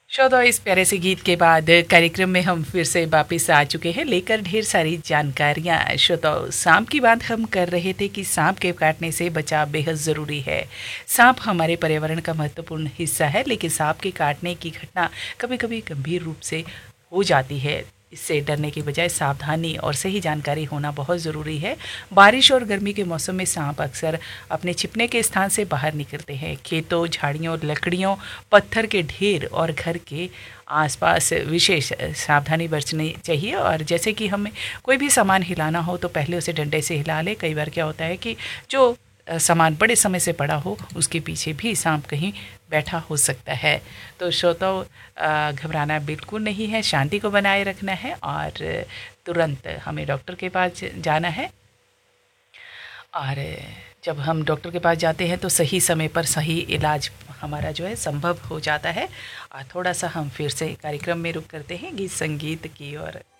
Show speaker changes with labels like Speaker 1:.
Speaker 1: श्रोता, इस प्यारे से गीत के बाद कार्यक्रम में हम फिर से वापस आ चुके हैं लेकर ढेर सारी जानकारियाँ। श्रोताओ, सांप की बात हम कर रहे थे कि सांप के काटने से बचाव बेहद ज़रूरी है। सांप हमारे पर्यावरण का महत्वपूर्ण हिस्सा है, लेकिन सांप के काटने की घटना कभी कभी गंभीर रूप से हो जाती है। इससे डरने की बजाय सावधानी और सही जानकारी होना बहुत ज़रूरी है। बारिश और गर्मी के मौसम में सांप अक्सर अपने छिपने के स्थान से बाहर निकलते हैं। खेतों, झाड़ियों, लकड़ियों, पत्थर के ढेर और घर के आसपास विशेष सावधानी बरतनी चाहिए। और जैसे कि हमें कोई भी सामान हिलाना हो तो पहले उसे डंडे से हिला ले। कई बार क्या होता है कि जो सामान बड़े समय से पड़ा हो उसके पीछे भी सांप कहीं बैठा हो सकता है। तो श्रोताओं, घबराना बिल्कुल नहीं है, शांति को बनाए रखना है और तुरंत हमें डॉक्टर के पास जाना है। और जब हम डॉक्टर के पास जाते हैं तो सही समय पर सही इलाज हमारा जो है संभव हो जाता है। और थोड़ा सा हम फिर से कार्यक्रम में रुक करते हैं गीत संगीत की ओर।